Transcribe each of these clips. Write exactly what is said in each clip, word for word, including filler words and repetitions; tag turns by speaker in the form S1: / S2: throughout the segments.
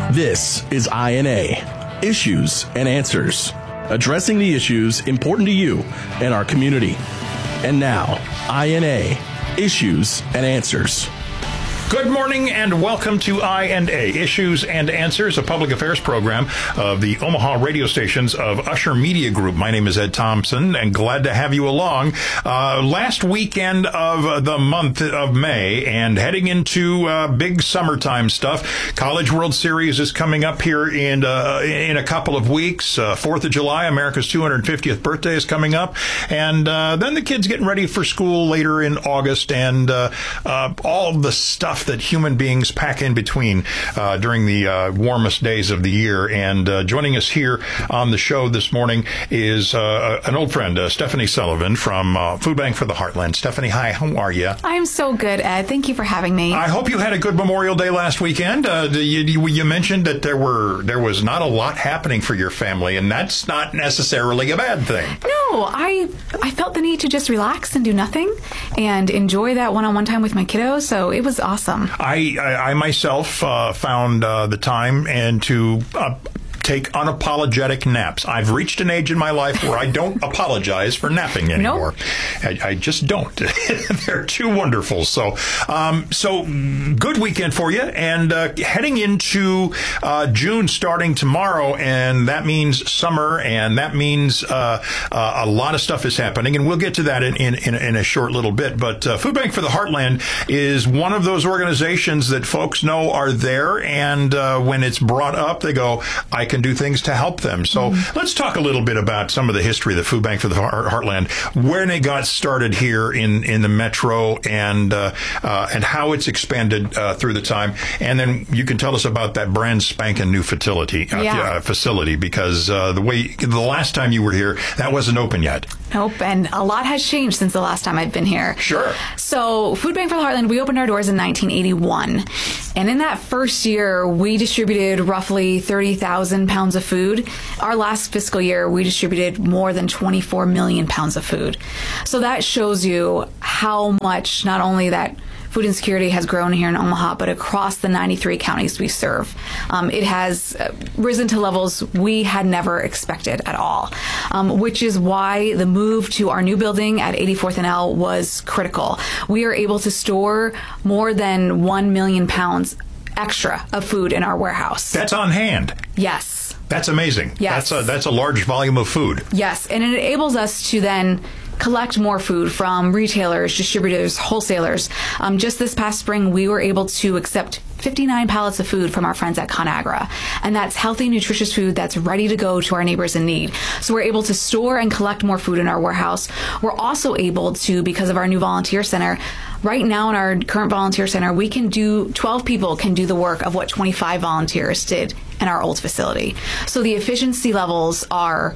S1: This is I N A, Issues and Answers, addressing the issues important to you and our community. And now, I N A, Issues and Answers.
S2: Good morning and welcome to I N A, Issues and Answers, a public affairs program of the Omaha radio stations of Usher Media Group. My name is Ed Thompson and glad to have you along. Uh, last weekend of the month of May and heading into uh, big summertime stuff. College World Series is coming up here in uh, in a couple of weeks. Uh, fourth of July, America's two hundred fiftieth birthday is coming up. And uh, then the kids getting ready for school later in August and uh, uh, all the stuff that human beings pack in between uh, during the uh, warmest days of the year. And uh, joining us here on the show this morning is uh, an old friend, uh, Stephanie Sullivan from uh, Food Bank for the Heartland. Stephanie, hi, how are you?
S3: I'm so good, Ed. Thank you for having me.
S2: I hope you had a good Memorial Day last weekend. Uh, you, you mentioned that there were there was not a lot happening for your family, and that's not necessarily a bad thing.
S3: No, I I felt the need to just relax and do nothing and enjoy that one-on-one time with my kiddos, so it was awesome.
S2: I, I, I myself uh, found uh, the time and to uh, take unapologetic naps. I've reached an age in my life where I don't apologize for napping anymore. Nope. I, I just don't. They're too wonderful. So, um, so good weekend for you. And uh, heading into uh, June, starting tomorrow, and that means summer, and that means uh, uh, a lot of stuff is happening. And we'll get to that in in, in, in a short little bit. But uh, Food Bank for the Heartland is one of those organizations that folks know are there, and uh, when it's brought up, they go, I can do things to help them. So mm-hmm. let's talk a little bit about some of the history of the Food Bank for the Heartland, when it got started here in, in the metro, and uh, uh, and how it's expanded uh, through the time. And then you can tell us about that brand spanking new facility, uh,
S3: yeah.
S2: uh, facility because uh, the way the last time you were here, that wasn't open yet.
S3: Nope, and a lot has changed since the last time I've been here.
S2: Sure.
S3: So Food Bank for the Heartland, we opened our doors in nineteen eighty-one. And in that first year, we distributed roughly thirty thousand pounds of food. Our last fiscal year, we distributed more than twenty-four million pounds of food. So that shows you how much not only that food insecurity has grown here in Omaha, but across the ninety-three counties we serve. Um, it has risen to levels we had never expected at all, um, which is why the move to our new building at eighty-fourth and L was critical. We are able to store more than one million pounds extra of food in our warehouse.
S2: That's on hand.
S3: Yes.
S2: That's amazing.
S3: Yes.
S2: That's a, that's a large volume of food.
S3: Yes, and it enables us to then collect more food from retailers, distributors, wholesalers. Um, just this past spring, we were able to accept fifty-nine pallets of food from our friends at ConAgra. And that's healthy, nutritious food that's ready to go to our neighbors in need. So we're able to store and collect more food in our warehouse. We're also able to, because of our new volunteer center, right now in our current volunteer center, we can do, twelve people can do the work of what twenty-five volunteers did in our old facility. So the efficiency levels are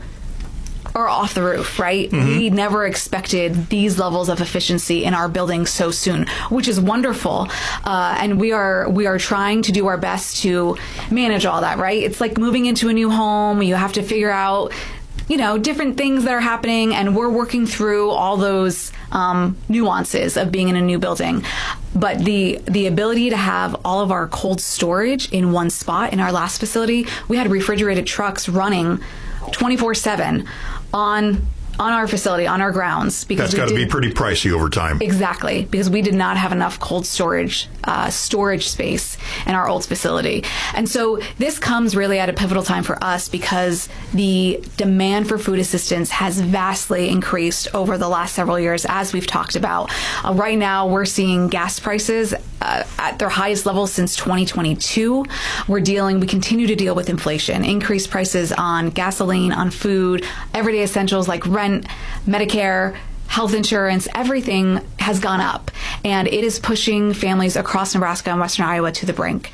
S3: are off the roof, right? Mm-hmm. We never expected these levels of efficiency in our building so soon, which is wonderful. Uh, and we are we are trying to do our best to manage all that, right? It's like moving into a new home. You have to figure out, you know, different things that are happening, and we're working through all those um, nuances of being in a new building. But the the ability to have all of our cold storage in one spot in our last facility, we had refrigerated trucks running twenty-four seven on on our facility, on our grounds. Because
S2: that's got to be pretty pricey over time.
S3: Exactly, because we did not have enough cold storage uh, storage space in our old facility. And so this comes really at a pivotal time for us because the demand for food assistance has vastly increased over the last several years, as we've talked about. Uh, right now, we're seeing gas prices uh, at their highest level since twenty twenty-two. We're dealing, we continue to deal with inflation, increased prices on gasoline, on food, everyday essentials like rent, Medicare, health insurance, everything has gone up, and it is pushing families across Nebraska and Western Iowa to the brink.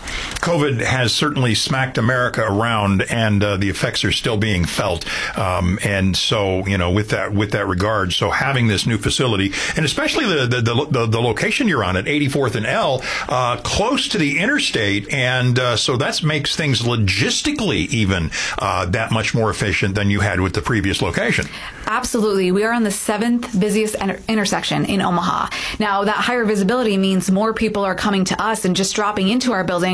S2: COVID has certainly smacked America around, and uh, the effects are still being felt. Um, and so, you know, with that with that regard, so having this new facility, and especially the the, the, the location you're on at eighty-fourth and L, uh, close to the interstate, and uh, so that makes things logistically even uh, that much more efficient than you had with the previous location.
S3: Absolutely. We are on the seventh busiest inter- intersection in Omaha. Now, that higher visibility means more people are coming to us and just dropping into our building, which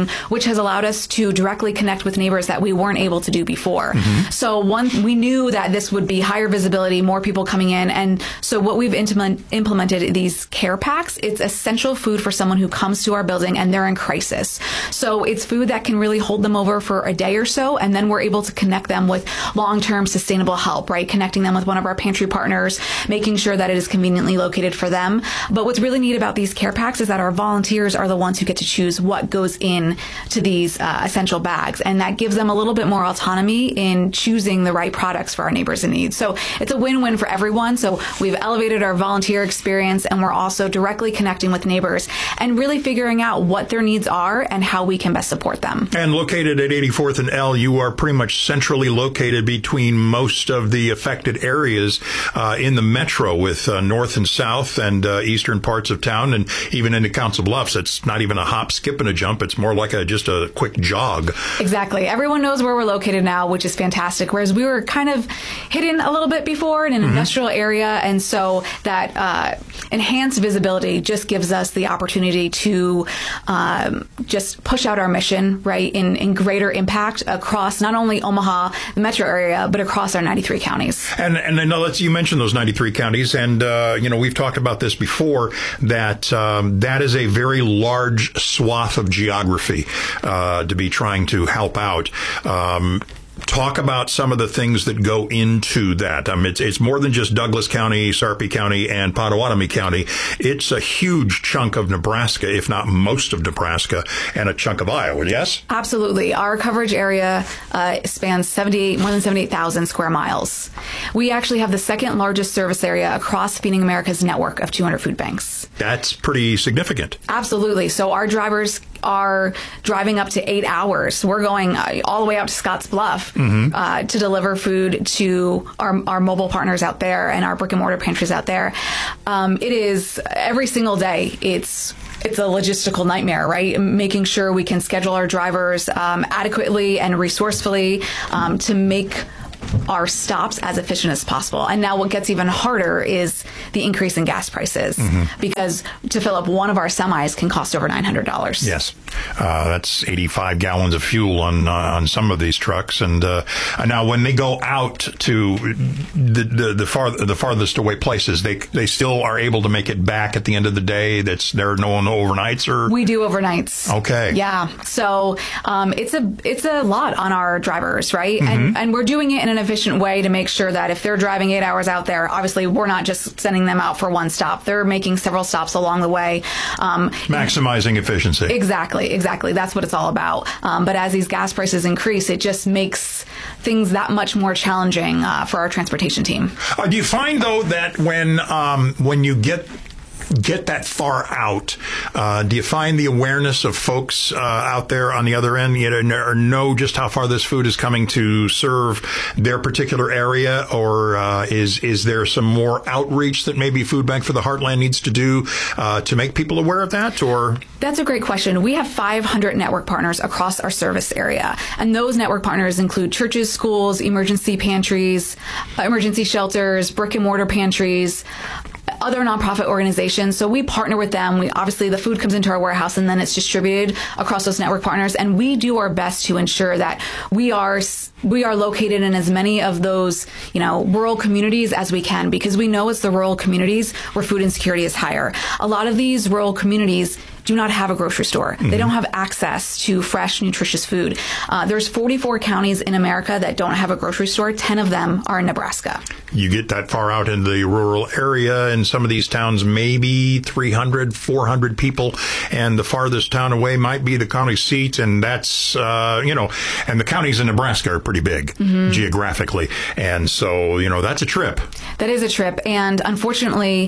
S3: which has allowed us to directly connect with neighbors that we weren't able to do before. Mm-hmm. So one, we knew that this would be higher visibility, more people coming in. And so what we've implement, implemented these care packs. It's essential food for someone who comes to our building and they're in crisis. So it's food that can really hold them over for a day or so. And then we're able to connect them with long-term sustainable help, right? Connecting them with one of our pantry partners, making sure that it is conveniently located for them. But what's really neat about these care packs is that our volunteers are the ones who get to choose what goes in to these uh, essential bags. And that gives them a little bit more autonomy in choosing the right products for our neighbors in need. So it's a win-win for everyone. So we've elevated our volunteer experience, and we're also directly connecting with neighbors and really figuring out what their needs are and how we can best support them.
S2: And located at eighty-fourth and L, you are pretty much centrally located between most of the affected areas uh, in the metro, with uh, north and south and uh, eastern parts of town, and even into Council Bluffs. It's not even a hop, skip, and a jump. It's more like a just a quick jog.
S3: Exactly. Everyone knows where we're located now, which is fantastic, whereas we were kind of hidden a little bit before in an mm-hmm. industrial area, and so that uh, enhanced visibility just gives us the opportunity to um, just push out our mission, right, in, in greater impact across not only Omaha, the metro area, but across our ninety-three counties.
S2: And and I know let's you mentioned those ninety-three counties, and uh, you know we've talked about this before, that um, that is a very large swath of geography uh, to be trying to help out. Um, Talk about some of the things that go into that. I mean, it's, it's more than just Douglas County, Sarpy County, and Pottawatomie County. It's a huge chunk of Nebraska, if not most of Nebraska, and a chunk of Iowa, yes?
S3: Absolutely. Our coverage area uh, spans seventy-eight, more than seventy-eight thousand square miles. We actually have the second largest service area across Feeding America's network of two hundred food banks.
S2: That's pretty significant.
S3: Absolutely. So our drivers are driving up to eight hours. We're going all the way out to Scotts Bluff mm-hmm. uh, to deliver food to our, our mobile partners out there and our brick and mortar pantries out there. Um, it is every single day. It's It's a logistical nightmare, right? Making sure we can schedule our drivers um, adequately and resourcefully um, to make our stops as efficient as possible. And now what gets even harder is the increase in gas prices, mm-hmm. because to fill up one of our semis can cost over nine hundred dollars.
S2: Yes. Uh, that's eighty-five gallons of fuel on uh, on some of these trucks. And uh, now when they go out to the the, the, far, the farthest away places, they they still are able to make it back at the end of the day. That's there are no, no overnights? Or
S3: We do overnights.
S2: Okay.
S3: Yeah. So um, it's a it's a lot on our drivers, right? Mm-hmm. And, and we're doing it in an efficient way to make sure that if they're driving eight hours out there, obviously we're not just sending them out for one stop. They're making several stops along the way. Um,
S2: Maximizing efficiency.
S3: Exactly, exactly. That's what it's all about. Um, but as these gas prices increase, it just makes things that much more challenging uh, for our transportation team.
S2: Uh, do you find, though, that when um, when you get get that far out, uh, do you find the awareness of folks uh, out there on the other end, you know, know just how far this food is coming to serve their particular area, or uh, is is there some more outreach that maybe Food Bank for the Heartland needs to do uh, to make people aware of that? Or
S3: that's a great question. We have five hundred network partners across our service area, and those network partners include churches, schools, emergency pantries, emergency shelters, brick and mortar pantries, other nonprofit organizations. So we partner with them. We obviously the food comes into our warehouse and then it's distributed across those network partners. And we do our best to ensure that we are we are located in as many of those, you know, rural communities as we can, because we know it's the rural communities where food insecurity is higher. A lot of these rural communities do not have a grocery store. Mm-hmm. They don't have access to fresh, nutritious food. Uh, there's forty-four counties in America that don't have a grocery store. ten of them are in Nebraska.
S2: You get that far out in the rural area, and some of these towns, maybe three hundred, four hundred people, and the farthest town away might be the county seat, and that's, uh, you know, and the counties in Nebraska are pretty big mm-hmm. geographically. And so, you know, that's a trip.
S3: That is a trip. And unfortunately,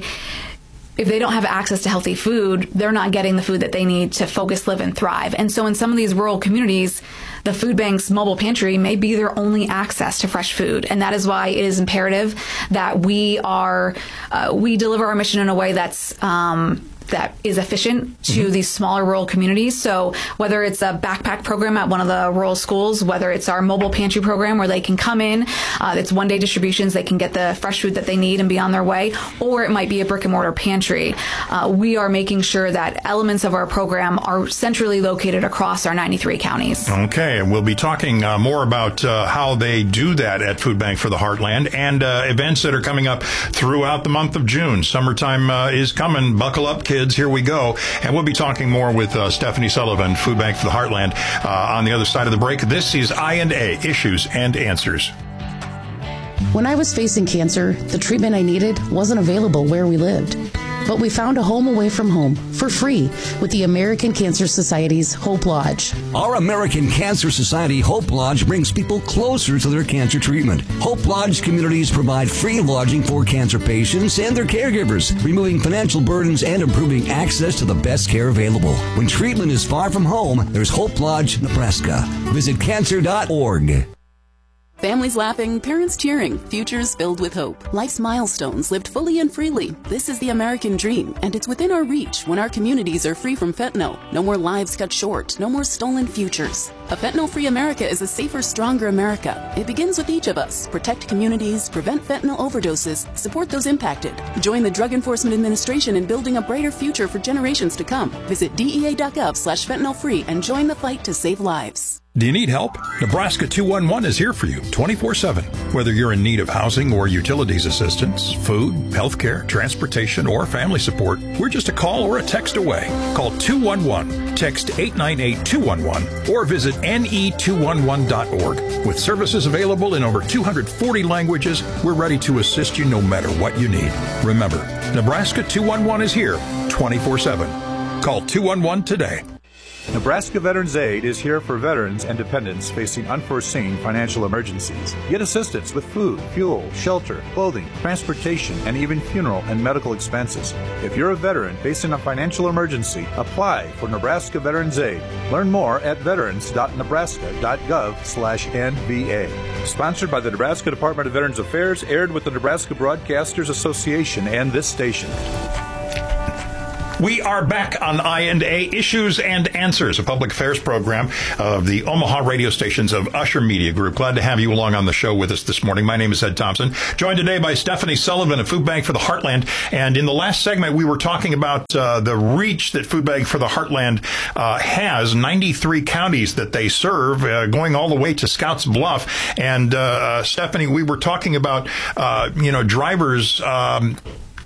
S3: if they don't have access to healthy food, they're not getting the food that they need to focus, live, and thrive. And so in some of these rural communities, the food bank's mobile pantry may be their only access to fresh food. And that is why it is imperative that we are, uh, we deliver our mission in a way that's um, that is efficient to mm-hmm. these smaller rural communities. So whether it's a backpack program at one of the rural schools, whether it's our mobile pantry program where they can come in, uh, it's one day distributions, they can get the fresh food that they need and be on their way, or it might be a brick and mortar pantry. Uh, we are making sure that elements of our program are centrally located across our ninety-three counties.
S2: Okay, and we'll be talking uh, more about uh, how they do that at Food Bank for the Heartland and uh, events that are coming up throughout the month of June. Summertime uh, is coming. Buckle up, kids. Here we go. And we'll be talking more with uh, Stephanie Sullivan, Food Bank for the Heartland, uh, on the other side of the break. This is I and A, Issues and Answers.
S4: When I was facing cancer, the treatment I needed wasn't available where we lived. But we found a home away from home for free with the American Cancer Society's Hope Lodge.
S5: Our American Cancer Society Hope Lodge brings people closer to their cancer treatment. Hope Lodge communities provide free lodging for cancer patients and their caregivers, removing financial burdens and improving access to the best care available. When treatment is far from home, there's Hope Lodge, Nebraska. Visit cancer dot org.
S6: Families laughing, parents cheering, futures filled with hope. Life's milestones lived fully and freely. This is the American dream, and it's within our reach when our communities are free from fentanyl. No more lives cut short, no more stolen futures. A fentanyl-free America is a safer, stronger America. It begins with each of us. Protect communities, prevent fentanyl overdoses, support those impacted. Join the Drug Enforcement Administration in building a brighter future for generations to come. Visit D E A dot gov slash fentanyl free and join the fight to save lives.
S2: Do you need help? Nebraska two one one is here for you twenty-four seven. Whether you're in need of housing or utilities assistance, food, healthcare, transportation, or family support, we're just a call or a text away. Call two one one, text eight nine eight two one one, or visit N E two one one dot org. With services available in over two hundred forty languages, we're ready to assist you no matter what you need. Remember, Nebraska two one one is here twenty-four seven. Call two one one today.
S7: Nebraska Veterans Aid is here for veterans and dependents facing unforeseen financial emergencies. Get assistance with food, fuel, shelter, clothing, transportation, and even funeral and medical expenses. If you're a veteran facing a financial emergency, apply for Nebraska Veterans Aid. Learn more at veterans dot nebraska dot gov slash N V A. Sponsored by the Nebraska Department of Veterans Affairs, aired with the Nebraska Broadcasters Association and this station.
S2: We are back on I and A, Issues and Answers, a public affairs program of the Omaha radio stations of Usher Media Group. Glad to have you along on the show with us this morning. My name is Ed Thompson, joined today by Stephanie Sullivan of Food Bank for the Heartland. And in the last segment, we were talking about uh, the reach that Food Bank for the Heartland uh, has, ninety-three counties that they serve, uh, going all the way to Scouts Bluff. And uh, uh, Stephanie, we were talking about, uh, you know, drivers... Um,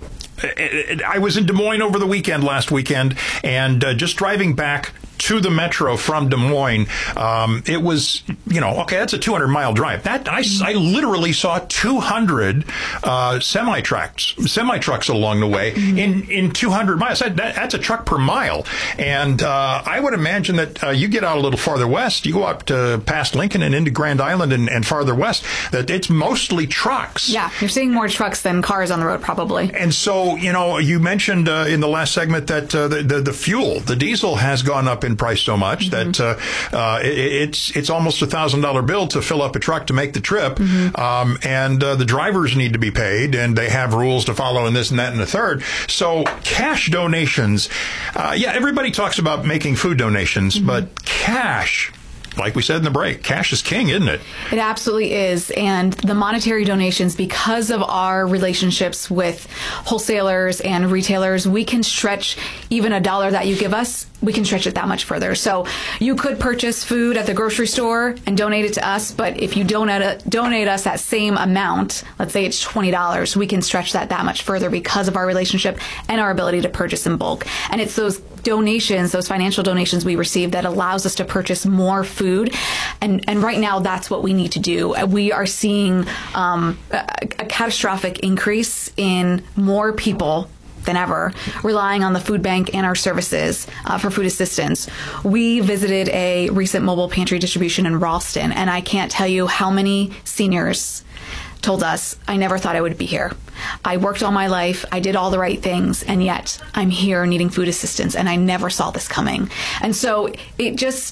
S2: I was in Des Moines over the weekend, last weekend, and uh, just driving back to the metro from Des Moines, um, it was, you know, okay, that's a two hundred mile drive. That I, I literally saw two hundred uh, semi trucks, semi trucks along the way in, in two hundred miles. That, that, that's a truck per mile. And uh, I would imagine that uh, you get out a little farther west, you go up to past Lincoln and into Grand Island and, and farther west, that it's mostly trucks.
S3: Yeah, you're seeing more trucks than cars on the road, probably.
S2: And so, you know, you mentioned uh, in the last segment that uh, the, the the fuel, the diesel has gone up in price so much mm-hmm. that uh, uh, it, it's it's almost a thousand dollar bill to fill up a truck to make the trip, mm-hmm. um, and uh, the drivers need to be paid, and they have rules to follow, and this and that and the third. So cash donations, uh, yeah, everybody talks about making food donations, mm-hmm. but cash. Like we said in the break, cash is king, isn't it?
S3: It absolutely is. And the monetary donations, because of our relationships with wholesalers and retailers, we can stretch even a dollar that you give us, we can stretch it that much further. So you could purchase food at the grocery store and donate it to us, but if you donate, donate us that same amount, let's say it's twenty dollars, we can stretch that that much further because of our relationship and our ability to purchase in bulk. And it's those donations, those financial donations we receive that allows us to purchase more food. And, and right now, that's what we need to do. We are seeing um, a, a catastrophic increase in more people than ever, relying on the food bank and our services uh, for food assistance. We visited a recent mobile pantry distribution in Ralston, and I can't tell you how many seniors told us, I never thought I would be here. I worked all my life, I did all the right things, and yet I'm here needing food assistance, and I never saw this coming. And so it just,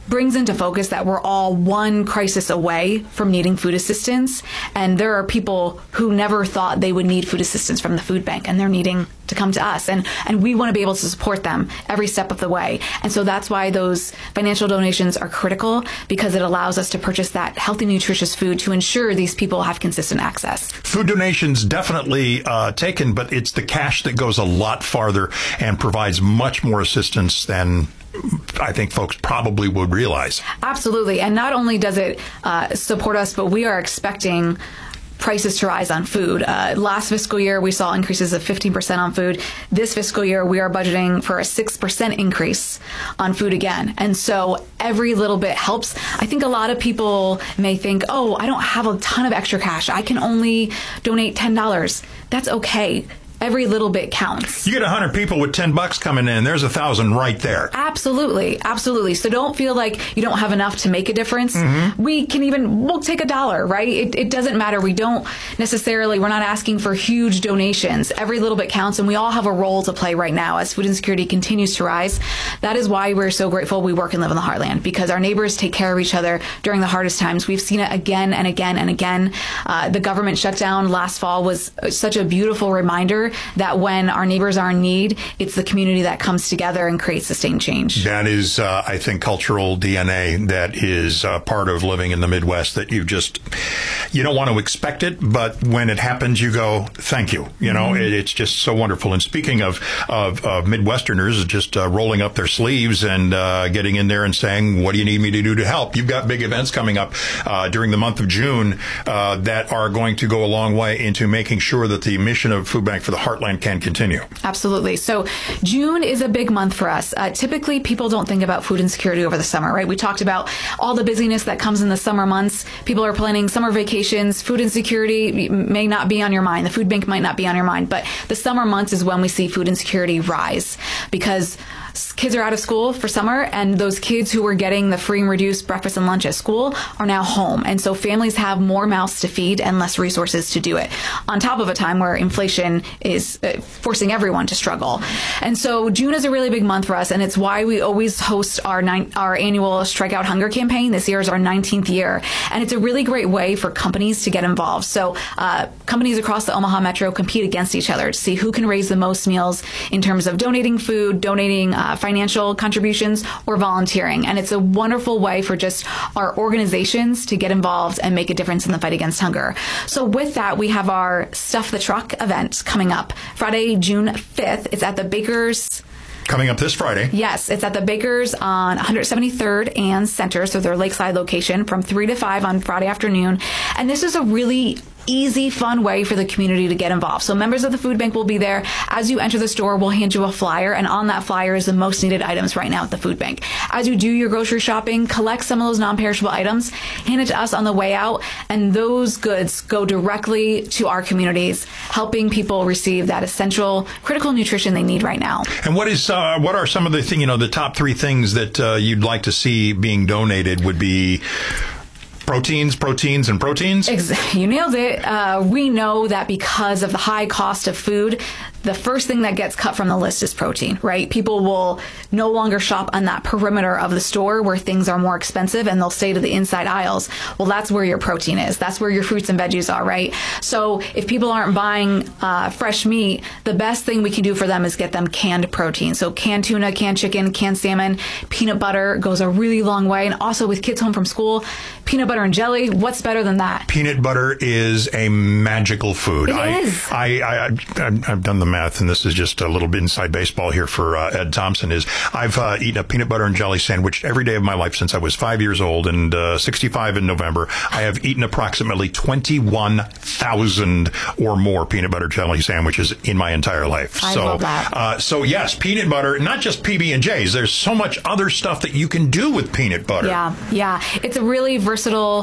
S3: brings into focus that we're all one crisis away from needing food assistance. And there are people who never thought they would need food assistance from the food bank, and they're needing to come to us. And, and we want to be able to support them every step of the way. And so that's why those financial donations are critical, because it allows us to purchase that healthy, nutritious food to ensure these people have consistent access.
S2: Food donations definitely uh, taken, but it's the cash that goes a lot farther and provides much more assistance than I think folks probably would realize.
S3: Absolutely. And not only does it uh, support us, but we are expecting prices to rise on food. Uh, last fiscal year, we saw increases of fifteen percent on food. This fiscal year, we are budgeting for a six percent increase on food again. And so every little bit helps. I think a lot of people may think, oh, I don't have a ton of extra cash. I can only donate ten dollars. That's okay. Every little bit counts.
S2: You get one hundred people with ten bucks coming in, there's a thousand right there.
S3: Absolutely. Absolutely. So don't feel like you don't have enough to make a difference. Mm-hmm. We can even, we'll take a dollar, right? It, it doesn't matter. We don't necessarily, we're not asking for huge donations. Every little bit counts, and we all have a role to play right now as food insecurity continues to rise. That is why we're so grateful we work and live in the heartland, because our neighbors take care of each other during the hardest times. We've seen it again and again and again. Uh, the government shutdown last fall was such a beautiful reminder that when our neighbors are in need, it's the community that comes together and creates sustained change.
S2: That is, uh, I think, cultural D N A that is uh, part of living in the Midwest, that you just, you don't want to expect it, but when it happens, you go, thank you. You know, mm-hmm. it, it's just so wonderful. And speaking of, of, of Midwesterners just uh, rolling up their sleeves and uh, getting in there and saying, what do you need me to do to help? You've got big events coming up uh, during the month of June uh, that are going to go a long way into making sure that the mission of Food Bank for the Heartland can continue.
S3: Absolutely. So June is a big month for us. Uh, typically, people don't think about food insecurity over the summer, right? We talked about all the busyness that comes in the summer months. People are planning summer vacations. Food insecurity may not be on your mind. The food bank might not be on your mind, but the summer months is when we see food insecurity rise, because kids are out of school for summer, and those kids who were getting the free and reduced breakfast and lunch at school are now home. And so families have more mouths to feed and less resources to do it, on top of a time where inflation is uh, forcing everyone to struggle. And so June is a really big month for us, and it's why we always host our nine, our annual Strike Out Hunger campaign. This year is our nineteenth year, and it's a really great way for companies to get involved. So uh, companies across the Omaha Metro compete against each other to see who can raise the most meals in terms of donating food, donating uh, financial contributions, or volunteering. And it's a wonderful way for just our organizations to get involved and make a difference in the fight against hunger. So with that, we have our Stuff the Truck event coming up Friday, June fifth. It's at the Bakers.
S2: Coming up this Friday.
S3: Yes, it's at the Bakers on one hundred seventy-third and Center, so their Lakeside location, from three to five on Friday afternoon. And this is a really easy, fun way for the community to get involved. So members of the food bank will be there. As you enter the store, we'll hand you a flyer, and on that flyer is the most needed items right now at the food bank. As you do your grocery shopping, collect some of those non-perishable items, hand it to us on the way out, and those goods go directly to our communities, helping people receive that essential, critical nutrition they need right now.
S2: And what is uh, what are some of the thing, you know, the top three things that uh, you'd like to see being donated? Would be proteins, proteins, and proteins?
S3: You nailed it. Uh, we know that because of the high cost of food, the first thing that gets cut from the list is protein, right? People will no longer shop on that perimeter of the store where things are more expensive, and they'll stay to the inside aisles. Well, that's where your protein is. That's where your fruits and veggies are, right? So if people aren't buying uh, fresh meat, the best thing we can do for them is get them canned protein. So canned tuna, canned chicken, canned salmon, peanut butter goes a really long way. And also with kids home from school, peanut butter and jelly, what's better than that?
S2: Peanut butter is a magical food.
S3: It
S2: I,
S3: is.
S2: I, I, I, I've done the math, and this is just a little bit inside baseball here for uh, Ed Thompson, is I've uh, eaten a peanut butter and jelly sandwich every day of my life since I was five years old, and uh, sixty-five in November. I have eaten approximately twenty-one thousand or more peanut butter jelly sandwiches in my entire life.
S3: I
S2: so,
S3: love that.
S2: Uh, so yes, peanut butter, not just P B and J's. There's so much other stuff that you can do with peanut butter.
S3: Yeah, yeah. It's a really versatile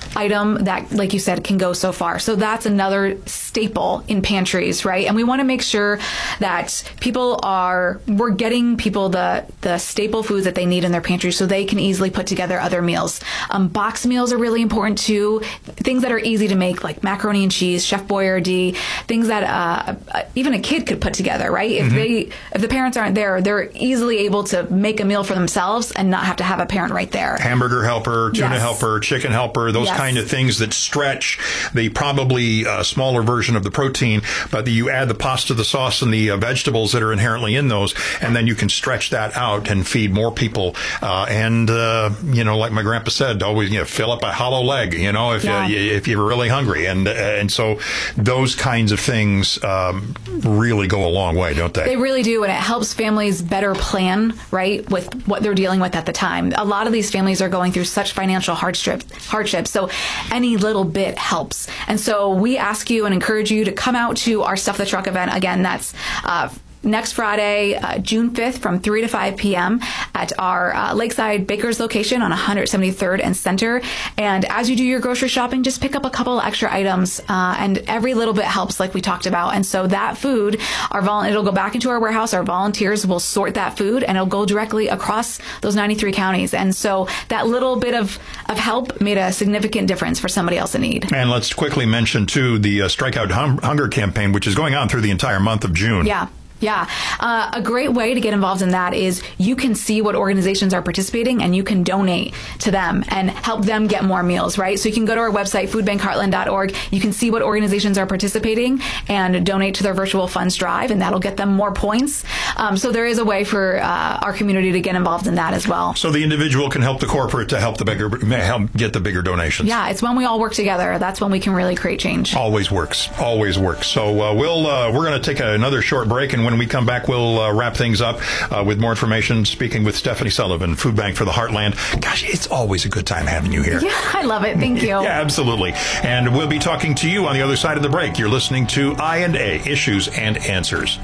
S3: item that, like you said, can go so far. So that's another staple in pantries, right? And we want to make sure that people are, we're getting people the, the staple foods that they need in their pantry so they can easily put together other meals. Um, box meals are really important too. Things that are easy to make, like macaroni and cheese, Chef Boyardee, things that uh, even a kid could put together, right? If mm-hmm. they, if the parents aren't there, they're easily able to make a meal for themselves and not have to have a parent right there.
S2: Hamburger helper, tuna
S3: yes.
S2: helper, chicken helper, those
S3: yes.
S2: kind of things that stretch the probably uh, smaller version of the protein, but you add the pasta, the sauce, and the uh, vegetables that are inherently in those, and then you can stretch that out and feed more people. Uh, and, uh, you know, like my grandpa said, always, you know, fill up a hollow leg, you know, if, yeah. uh, if you're really hungry. And, uh, and so those kinds of things um, really go a long way, don't they?
S3: They really do, and it helps families better plan, right, with what they're dealing with at the time. A lot of these families are going through such financial hardship, hardship, so any little bit helps. And so we ask you and encourage you to come out to our Stuff the Truck event. Again, that's uh, next Friday, uh, June fifth from three to five p.m. at our uh, Lakeside Bakers location on one seventy-third and Center. And as you do your grocery shopping, just pick up a couple extra items, uh, and every little bit helps, like we talked about. And so that food, our vol- it'll go back into our warehouse. Our volunteers will sort that food, and it'll go directly across those ninety-three counties. And so that little bit of, of help made a significant difference for somebody else in need.
S2: And let's quickly mention, too, the uh, Strikeout hum- Hunger campaign, which is going on through the entire month of June.
S3: Yeah. Yeah. Uh, a great way to get involved in that is you can see what organizations are participating and you can donate to them and help them get more meals, right? So you can go to our website, food bank heartland dot org. You can see what organizations are participating and donate to their virtual funds drive, and that'll get them more points. Um, so there is a way for uh, our community to get involved in that as well.
S2: So the individual can help the corporate to help the bigger, help get the bigger donations.
S3: Yeah, it's when we all work together. That's when we can really create change.
S2: Always works. Always works. So uh, we'll uh, we're going to take another short break, and when we come back, we'll uh, wrap things up uh, with more information, speaking with Stephanie Sullivan, Food Bank for the Heartland. Gosh, it's always a good time having you here.
S3: Yeah, I love it. Thank you.
S2: Yeah, absolutely. And we'll be talking to you on the other side of the break. You're listening to I and A, Issues and Answers.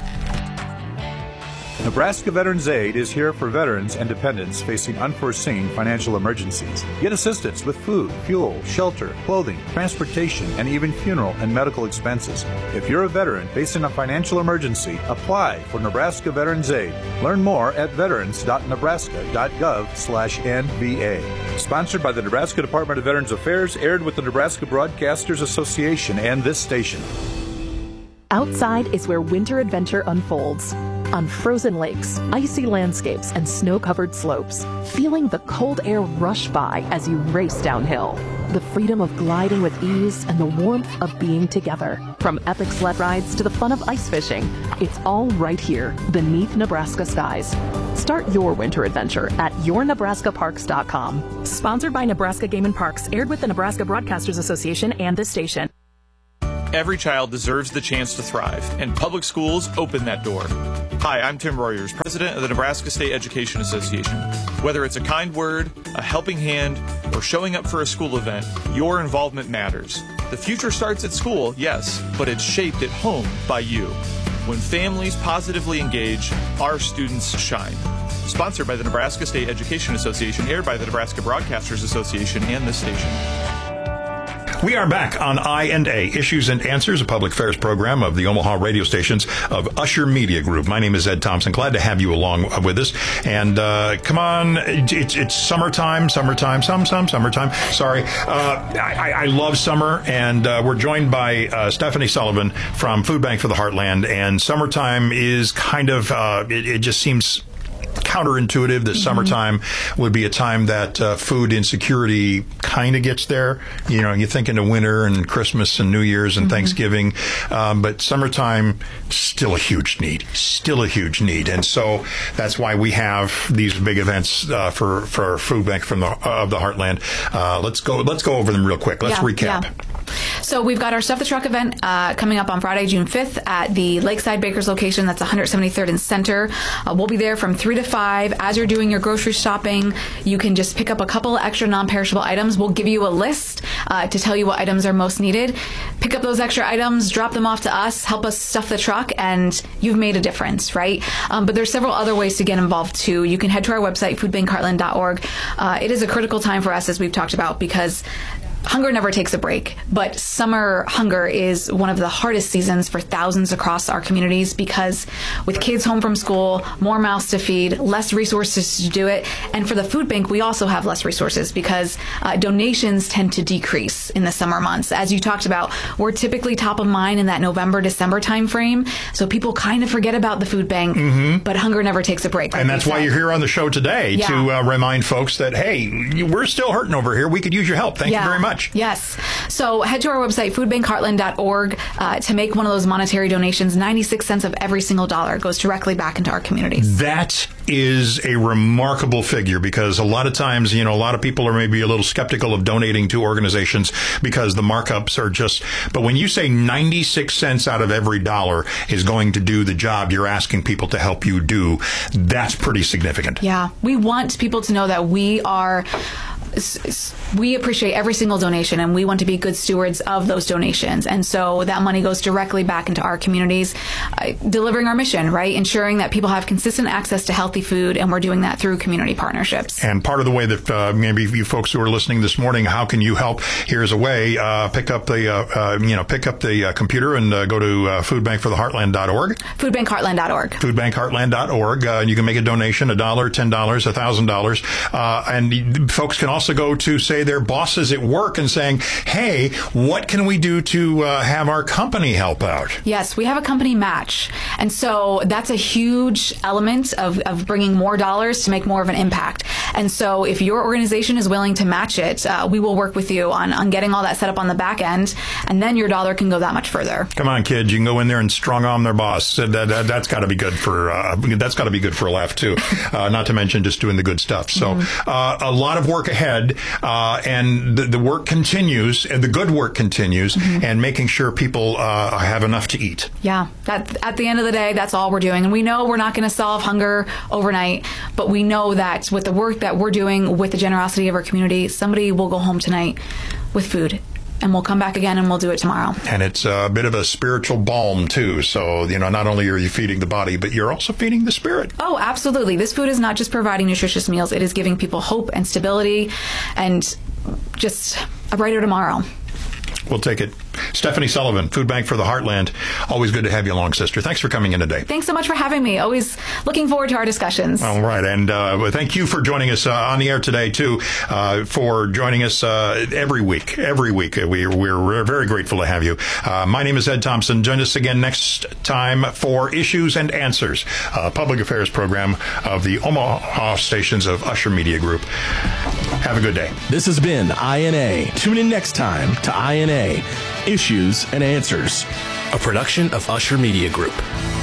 S7: Nebraska Veterans Aid is here for veterans and dependents facing unforeseen financial emergencies. Get assistance with food, fuel, shelter, clothing, transportation, and even funeral and medical expenses. If you're a veteran facing a financial emergency, apply for Nebraska Veterans Aid. Learn more at veterans dot nebraska dot gov slash N V A. Sponsored by the Nebraska Department of Veterans Affairs, aired with the Nebraska Broadcasters Association and this station.
S8: Outside is where winter adventure unfolds. On frozen lakes, icy landscapes, and snow-covered slopes, feeling the cold air rush by as you race downhill. The freedom of gliding with ease and the warmth of being together. From epic sled rides to the fun of ice fishing, it's all right here beneath Nebraska skies. Start your winter adventure at your nebraska parks dot com.
S9: Sponsored by Nebraska Game and Parks, aired with the Nebraska Broadcasters Association and this station.
S10: Every child deserves the chance to thrive, and public schools open that door. Hi, I'm Tim Royers, president of the Nebraska State Education Association. Whether it's a kind word, a helping hand, or showing up for a school event, your involvement matters. The future starts at school, yes, but it's shaped at home by you. When families positively engage, our students shine. Sponsored by the Nebraska State Education Association, aired by the Nebraska Broadcasters Association and this station.
S2: We are back on I and A, Issues and Answers, a public affairs program of the Omaha radio stations of Usher Media Group. My name is Ed Thompson. Glad to have you along with us. And uh, come on, it's it's summertime, summertime, some, some, summertime. Sorry. Uh, I, I love summer, and uh, we're joined by uh, Stephanie Sullivan from Food Bank for the Heartland. And summertime is kind of, uh, it, it just seems counterintuitive that mm-hmm. summertime would be a time that uh, food insecurity kind of gets there. You know, you think into winter and Christmas and New Year's and mm-hmm. Thanksgiving, um, but summertime, still a huge need, still a huge need. And so that's why we have these big events uh, for, for Food Bank from the, uh, of the Heartland. Uh, let's go, let's go over them real quick. Let's
S3: yeah,
S2: recap.
S3: Yeah. So we've got our Stuff the Truck event uh, coming up on Friday, June fifth at the Lakeside Bakers location. That's one seventy-third and Center. Uh, we'll be there from three to five. As you're doing your grocery shopping, you can just pick up a couple extra non-perishable items. We'll give you a list uh, to tell you what items are most needed. Pick up those extra items, drop them off to us, help us stuff the truck, and you've made a difference, right? Um, but there's several other ways to get involved, too. You can head to our website, food bank heartland dot org. Uh, it is a critical time for us, as we've talked about, because hunger never takes a break, but summer hunger is one of the hardest seasons for thousands across our communities because with kids home from school, more mouths to feed, less resources to do it. And for the food bank, we also have less resources because uh, donations tend to decrease in the summer months. As you talked about, we're typically top of mind in that November, December timeframe. So people kind of forget about the food bank, mm-hmm. but hunger never takes a break. Like
S2: and that's why you're here on the show today yeah. to uh, remind folks that, hey, we're still hurting over here. We could use your help. Thank yeah. you very much.
S3: Yes. So head to our website, food bank heartland dot org, uh, to make one of those monetary donations. ninety-six cents of every single dollar goes directly back into our communities.
S2: That is a remarkable figure because a lot of times, you know, a lot of people are maybe a little skeptical of donating to organizations because the markups are just, but when you say ninety-six cents out of every dollar is going to do the job you're asking people to help you do, that's pretty significant.
S3: Yeah. We want people to know that we are we appreciate every single donation and we want to be good stewards of those donations. And so that money goes directly back into our communities, uh, delivering our mission, right? Ensuring that people have consistent access to healthy food. And we're doing that through community partnerships.
S2: And part of the way that uh, maybe you folks who are listening this morning, how can you help? Here's a way. Uh, pick up the, uh, uh, you know, pick up the uh, computer and uh, go to uh, food bank for the heartland dot org.
S3: food bank heartland dot org.
S2: food bank heartland dot org. Uh, you can make a donation, a dollar, ten dollars, a thousand dollars. Uh, and folks can also go to, say, their bosses at work and saying, hey, what can we do to uh, have our company help out?
S3: Yes, we have a company match. And so that's a huge element of, of bringing more dollars to make more of an impact. And so if your organization is willing to match it, uh, we will work with you on, on getting all that set up on the back end. And then your dollar can go that much further.
S2: Come on, kids. You can go in there and strong arm their boss. That, that, that's got to be good for uh, that's got to be good for a laugh, too. Uh, not to mention just doing the good stuff. So mm-hmm. uh, a lot of work ahead. Uh, and the, the work continues, and the good work continues, mm-hmm. and making sure people uh, have enough to eat.
S3: Yeah, that, at the end of the day, that's all we're doing. And we know we're not going to solve hunger overnight, but we know that with the work that we're doing, with the generosity of our community, somebody will go home tonight with food. And we'll come back again and we'll do it tomorrow.
S2: And it's a bit of a spiritual balm, too. So, you know, not only are you feeding the body, but you're also feeding the spirit.
S3: Oh, absolutely. This food is not just providing nutritious meals. It is giving people hope and stability and just a brighter tomorrow.
S2: We'll take it. Stephanie Sullivan, Food Bank for the Heartland. Always good to have you along, sister. Thanks for coming in today.
S3: Thanks so much for having me. Always looking forward to our discussions.
S2: All right. And uh, thank you for joining us uh, on the air today, too, uh, for joining us uh, every week. Every week. We, we're very grateful to have you. Uh, my name is Ed Thompson. Join us again next time for Issues and Answers, a public affairs program of the Omaha stations of Usher Media Group. Have a good day.
S1: This has been I N A. Tune in next time to I N A, Issues and Answers,
S11: a production of Usher Media Group.